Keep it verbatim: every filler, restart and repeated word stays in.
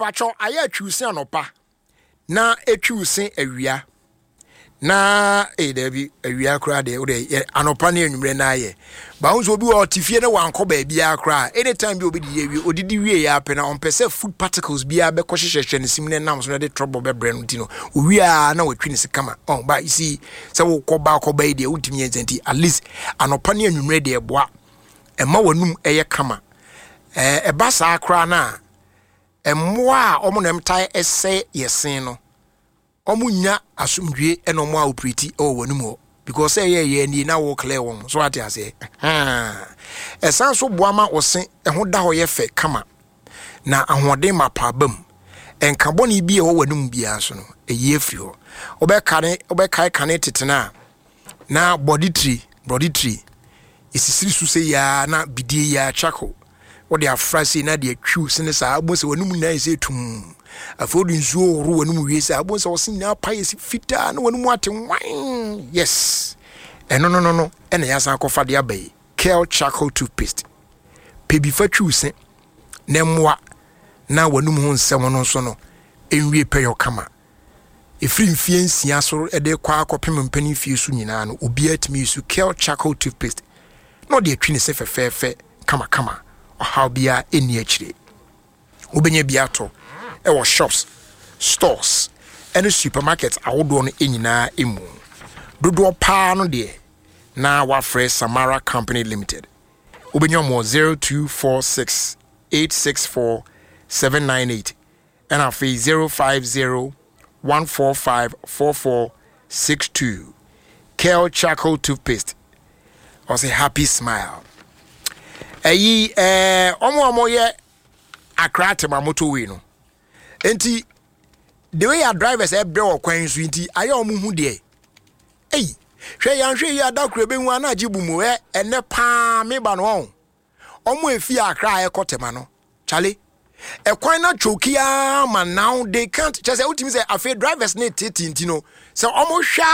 mepacho aya atwusen anopa na etwusen awia na eh debi awia kra de de anopa na enwumre na aye ba unso obi o tifie na wanko ba bia kra anytime bi obi di awie odidi wie ya pe na on pese food particles bia be kwohwehwehwe ne sim ne nam so na de trouble be bre no ti no owia na watwi ne sekama on ba isi se wo koba koba ide utimi enti at least anopa na enwumre de eboa ema wanum eye kama eh eba sa kra na emmoa omo na mtai ese yesen no omunya asumdwe eno mo operate o wanum because say ye ye ni na wo clear won so ati ase ha esan so boama osen eho da ho ye fe kama na ahoden mapa bam enka boni bi e wo wanum bia so no eye firi ho obeka ne obeka kane tetena na body tree body tree isisiri su se ya na bidie ya chako wo de afrase na de atwu sene sa abo se wanum na ese tum afodu nzuo ru wanum wiese abo se wosin na paye fita na wanum ate wan yes eno no no no ena yasan kofa de abai Kel charcoal toothpaste pebi fa twuse na mmoa na wanum ho nsem no so no enwie peyo kama efiri mfie nsia so ede kwa akopem mpani fie su nyina no obi atimi su Kel charcoal toothpaste no de atwi ne se fefefe kama kama how bia eni akire obenya bia to e wo shops stores and supermarkets awodo no enyina emu dodo pa no de na wa fresh Samara Company Limited obenya mo zero two four six eight six four seven nine eight and afi zero five zero one four five four four six two. Kel charcoal toothpaste or say happy smile. Eyi eh omo omo ye akrate ma moto we no enti the way your drivers e bre wo kwan so enti aye omo hu de ei hwe yan hwe ya dakro be hu ana agibu mu e ene pa me ba no on omo efi akra e kotema no chale e kwan na chokia ma now they can't just say ultimate say afi drivers need titi enti no so omo hwa